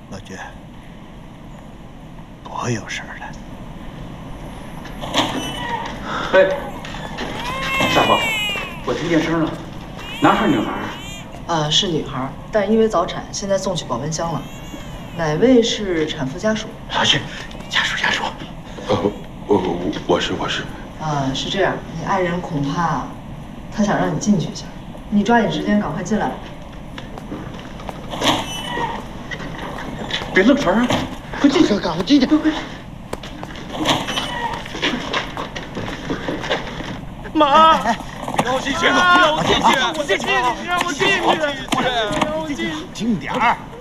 老君，不会有事儿的。 哎，大夫，我听见声了，男孩女孩？ 是女孩，但因为早产，现在送去保温箱了。哪位是产妇家属？ 老君，家属。 我是。 是这样，你爱人恐怕他想让你进去一下，你抓紧时间赶快进来。 别愣神啊！快进去， 赶快进去！ 快！ 妈！让我进去！让我进去！让我进去！让我进去！让我进去！ 轻点儿！